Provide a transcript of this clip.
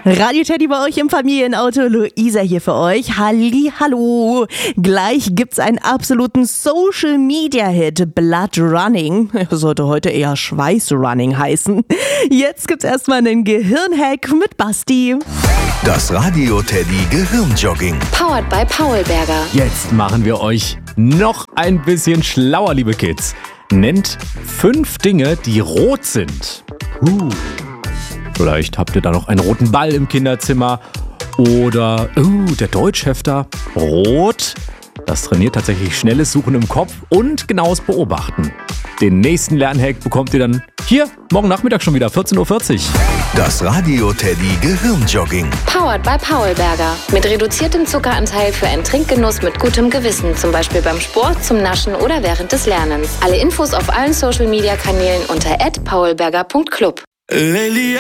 Radio Teddy bei euch im Familienauto, Luisa hier für euch. Hallo. Gleich gibt's einen absoluten Social-Media-Hit, Blood Running. Sollte heute eher Schweiß-Running heißen. Jetzt gibt's erstmal einen Gehirnhack mit Basti. Das Radio Teddy Gehirnjogging. Powered by Paulberger. Jetzt machen wir euch noch ein bisschen schlauer, liebe Kids. Nennt 5 Dinge, die rot sind. Vielleicht habt ihr da noch einen roten Ball im Kinderzimmer. Oder der Deutschhefter. Rot. Das trainiert tatsächlich schnelles Suchen im Kopf und genaues Beobachten. Den nächsten Lernhack bekommt ihr dann hier morgen Nachmittag schon wieder, 14:40 Uhr. Das Radio Teddy Gehirnjogging. Powered by Paulberger. Mit reduziertem Zuckeranteil für einen Trinkgenuss mit gutem Gewissen. Zum Beispiel beim Sport, zum Naschen oder während des Lernens. Alle Infos auf allen Social-Media-Kanälen unter @paulberger.club.